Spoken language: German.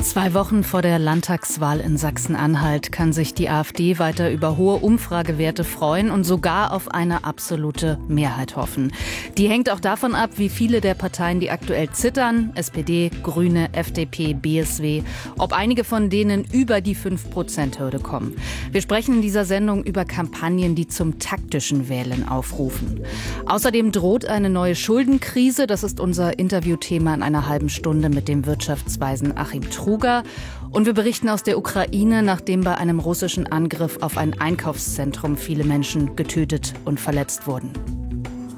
2 Wochen vor der Landtagswahl in Sachsen-Anhalt kann sich die AfD weiter über hohe Umfragewerte freuen und sogar auf eine absolute Mehrheit hoffen. Die hängt auch davon ab, wie viele der Parteien, die aktuell zittern, SPD, Grüne, FDP, BSW, ob einige von denen über die 5%-Hürde kommen. Wir sprechen in dieser Sendung über Kampagnen, die zum taktischen Wählen aufrufen. Außerdem droht eine neue Schuldenkrise. Das ist unser Interviewthema in einer halben Stunde mit dem Wirtschaftsweisen Achim Truger. Und wir berichten aus der Ukraine, nachdem bei einem russischen Angriff auf ein Einkaufszentrum viele Menschen getötet und verletzt wurden.